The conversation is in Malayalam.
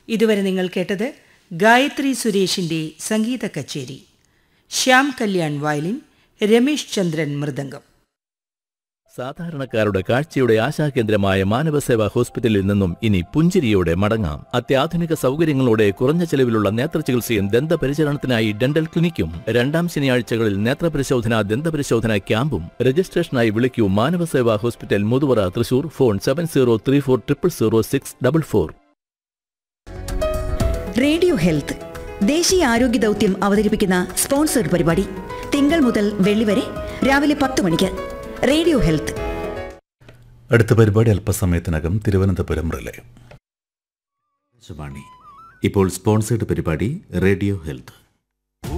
ഇതുവരെ നിങ്ങൾ കേട്ടത് ഗായത്രി സുരേഷിന്റെ സംഗീത കച്ചേരി. ശ്യാം കല്യാൺ വയലിൻ, രമേശ് ചന്ദ്രൻ മൃദംഗം. സാധാരണക്കാരുടെ കാഴ്ചയുടെ ആശാകേന്ദ്രമായ മാനവസേവാ ഹോസ്പിറ്റലിൽ നിന്നും ഇനി പുഞ്ചിരിയോടെ മടങ്ങാം. അത്യാധുനിക സൗകര്യങ്ങളോടെ കുറഞ്ഞ ചെലവിലുള്ള നേത്രചികിത്സയും ദന്തപരിചരണത്തിനായി ഡെന്റൽ ക്ലിനിക്കും. 2ാം ശനിയാഴ്ചകളിൽ നേത്രപരിശോധന, ദന്തപരിശോധന ക്യാമ്പും. രജിസ്ട്രേഷനായി വിളിക്കൂ Manavaseva hospital, Muthuvara, Thrissur. Phone 7034000644. Radio health ദേശീയ ആരോഗ്യ ദൗത്യം അവതരിപ്പിക്കുന്ന സ്പോൺസർഡ് പരിപാടി തിങ്കൾ മുതൽ വെള്ളി വരെ രാവിലെ 10 മണിക്ക്. Radio health. അടുത്ത പരിപാടി അല്പസമയത്തിനകം തിരുവനന്തപുരം റിലേ. ഇപ്പോൾ സ്പോൺസേഡ് പരിപാടി റേഡിയോ ഹെൽത്ത്.